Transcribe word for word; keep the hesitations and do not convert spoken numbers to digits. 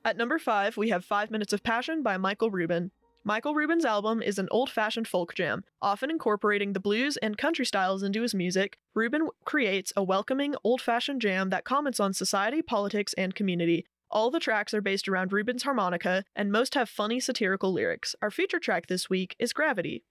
At number five, we have Five Minutes of Passion by Michael Rubin. Michael Rubin's album is an old-fashioned folk jam, often incorporating the blues and country styles into his music. Rubin creates a welcoming, old-fashioned jam that comments on society, politics, and community. All the tracks are based around Rubin's harmonica, and most have funny, satirical lyrics. Our feature track this week is Gravity.